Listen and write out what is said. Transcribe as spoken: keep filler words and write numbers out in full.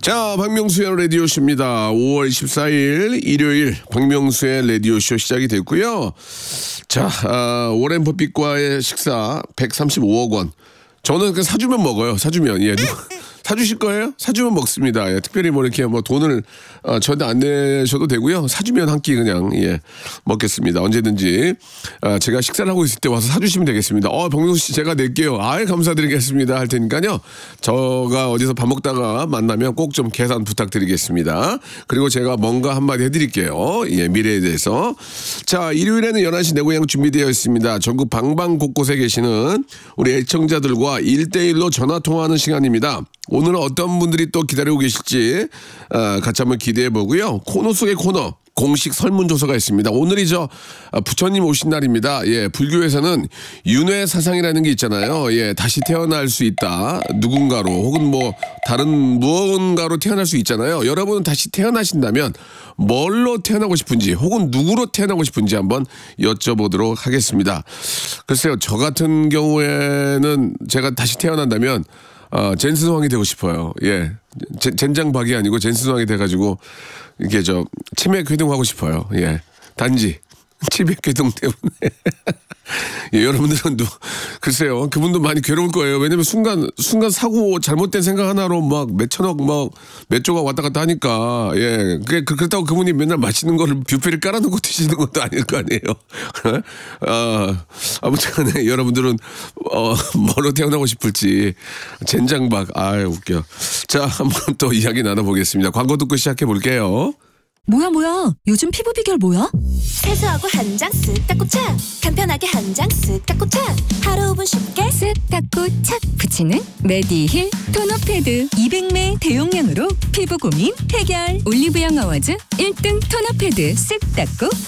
자, 박명수의 라디오쇼입니다. 오월 이십사일 일요일 박명수의 라디오쇼 시작이 됐고요. 자, 아, 오렌 버핏과의 식사 백삼십오억 원. 저는 그냥 사주면 먹어요. 사주면. 예. 사주실 거예요? 사주면 먹습니다. 예, 특별히 뭐 이렇게 뭐 돈을 어, 저한테 안 내셔도 되고요. 사주면 한 끼 그냥 예, 먹겠습니다. 언제든지 아, 제가 식사를 하고 있을 때 와서 사주시면 되겠습니다. 어, 박명수 씨 제가 낼게요. 아예 감사드리겠습니다. 할 테니까요. 저가 어디서 밥 먹다가 만나면 꼭 좀 계산 부탁드리겠습니다. 그리고 제가 뭔가 한마디 해드릴게요. 예, 미래에 대해서. 자, 일요일에는 열한 시 내 고향 준비되어 있습니다. 전국 방방 곳곳에 계시는 우리 애청자들과 일대일로 전화 통화하는 시간입니다. 오늘은 어떤 분들이 또 기다리고 계실지 어, 같이 한번 기대해 보고요. 코너 속의 코너 공식 설문조사가 있습니다. 오늘이 저 부처님 오신 날입니다. 예, 불교에서는 윤회 사상이라는 게 있잖아요. 예, 다시 태어날 수 있다. 누군가로 혹은 뭐 다른 무언가로 태어날 수 있잖아요. 여러분은 다시 태어나신다면 뭘로 태어나고 싶은지 혹은 누구로 태어나고 싶은지 한번 여쭤보도록 하겠습니다. 글쎄요, 저 같은 경우에는 제가 다시 태어난다면 어, 젠슨 왕이 되고 싶어요. 예. 젠, 젠장박이 아니고 젠슨 왕이 돼가지고, 이게 저, 치맥 회동하고 싶어요. 예. 단지, 치맥 회동 때문에. 예, 여러분들은 또, 글쎄요. 그분도 많이 괴로울 거예요. 왜냐면 순간, 순간 사고 잘못된 생각 하나로 막 몇천억, 막 몇 조가 왔다 갔다 하니까, 예. 그게, 그- 그렇다고 그분이 맨날 맛있는 거를 뷔페를 깔아놓고 드시는 것도 아닐 거 아니에요. 아, 아무튼 간에 여러분들은, 어, 뭐로 태어나고 싶을지. 젠장박, 아 웃겨. 자, 한번 또 이야기 나눠보겠습니다. 광고 듣고 시작해 볼게요. 뭐야 뭐야 요즘 피부 비결 뭐야? 세수하고 한 장 쓱 닦고 착 간편하게 한 장 쓱 닦고 착 하루 오 분 쉽게 쓱 닦고 착 붙이는 메디힐 토너 패드 이백 매 대용량으로 피부 고민 해결. 올리브영 어워즈 일 등 토너 패드 쓱 닦고